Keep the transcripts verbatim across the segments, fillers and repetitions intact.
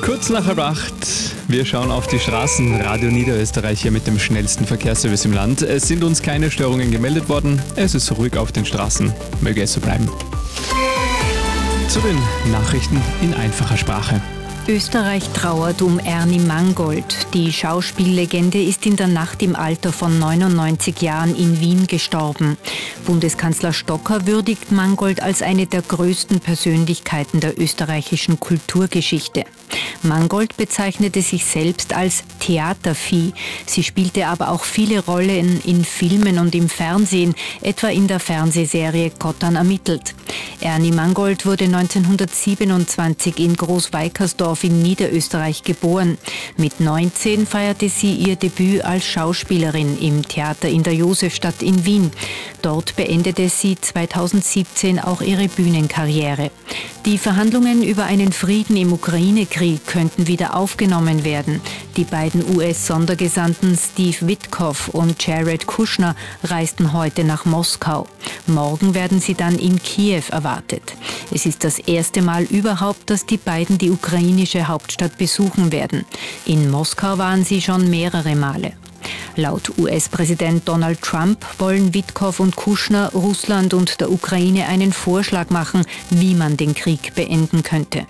Kurz nach halb acht. Wir schauen auf die Straßen. Radio Niederösterreich hier mit dem schnellsten Verkehrsservice im Land. Es sind uns keine Störungen gemeldet worden. Es ist ruhig auf den Straßen. Möge es so bleiben. Zu den Nachrichten in einfacher Sprache. Österreich trauert um Ernie Mangold. Die Schauspiellegende ist in der Nacht im Alter von neunundneunzig Jahren in Wien gestorben. Bundeskanzler Stocker würdigt Mangold als eine der größten Persönlichkeiten der österreichischen Kulturgeschichte. Mangold bezeichnete sich selbst als Theatervieh. Sie spielte aber auch viele Rollen in Filmen und im Fernsehen, etwa in der Fernsehserie Kottern ermittelt. Ernie Mangold wurde neunzehnhundertsiebenundzwanzig in Großweikersdorf in Niederösterreich geboren. Mit neunzehn feierte sie ihr Debüt als Schauspielerin im Theater in der Josefstadt in Wien. Dort beendete sie zweitausendsiebzehn auch ihre Bühnenkarriere. Die Verhandlungen über einen Frieden im Ukraine-Krieg könnten wieder aufgenommen werden. Die beiden U S-Sondergesandten Steve Witkoff und Jared Kushner reisten heute nach Moskau. Morgen werden sie dann in Kiew erwartet. Es ist das erste Mal überhaupt, dass die beiden die ukrainische Hauptstadt besuchen werden. In Moskau waren sie schon mehrere Male. Laut U S-Präsident Donald Trump wollen Witkoff und Kushner Russland und der Ukraine einen Vorschlag machen, wie man den Krieg beenden könnte.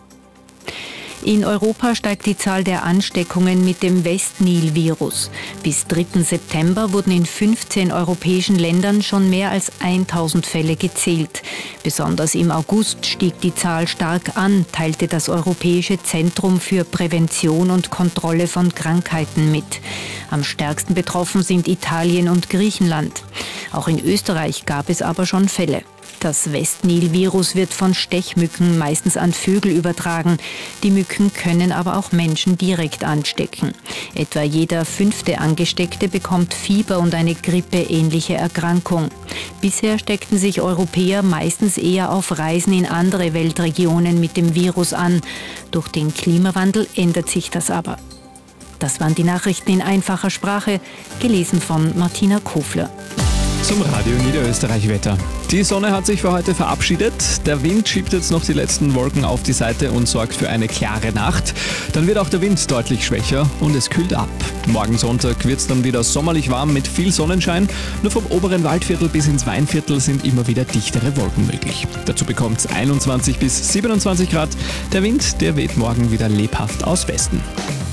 In Europa steigt die Zahl der Ansteckungen mit dem Westnil-Virus. Bis dritten September wurden in fünfzehn europäischen Ländern schon mehr als tausend Fälle gezählt. Besonders im August stieg die Zahl stark an, teilte das Europäische Zentrum für Prävention und Kontrolle von Krankheiten mit. Am stärksten betroffen sind Italien und Griechenland. Auch in Österreich gab es aber schon Fälle. Das Westnil-Virus wird von Stechmücken meistens an Vögel übertragen. Die Mücken können aber auch Menschen direkt anstecken. Etwa jeder fünfte Angesteckte bekommt Fieber und eine grippeähnliche Erkrankung. Bisher steckten sich Europäer meistens eher auf Reisen in andere Weltregionen mit dem Virus an. Durch den Klimawandel ändert sich das aber. Das waren die Nachrichten in einfacher Sprache, gelesen von Martina Kofler. Zum Radio Niederösterreich-Wetter. Die Sonne hat sich für heute verabschiedet. Der Wind schiebt jetzt noch die letzten Wolken auf die Seite und sorgt für eine klare Nacht. Dann wird auch der Wind deutlich schwächer und es kühlt ab. Morgen Sonntag wird es dann wieder sommerlich warm mit viel Sonnenschein. Nur vom oberen Waldviertel bis ins Weinviertel sind immer wieder dichtere Wolken möglich. Dazu bekommt es einundzwanzig bis siebenundzwanzig Grad. Der Wind, der weht morgen wieder lebhaft aus Westen.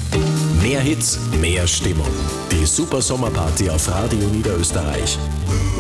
Mehr Hits, mehr Stimmung. Die Super Sommerparty auf Radio Niederösterreich.